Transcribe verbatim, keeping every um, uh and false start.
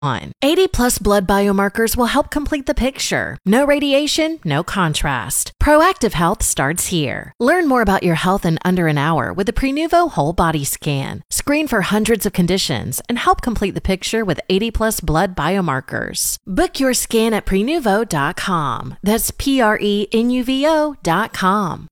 on. eighty plus blood biomarkers will help complete the picture. No radiation, no contrast. Proactive Health starts here. Learn more about your health in under an hour with the Prenuvo Whole Body Scan. Screen for hundreds of conditions and help complete the picture with eighty plus blood biomarkers. Book your scan at prenuvo dot com. That's P R E N U V O dot com.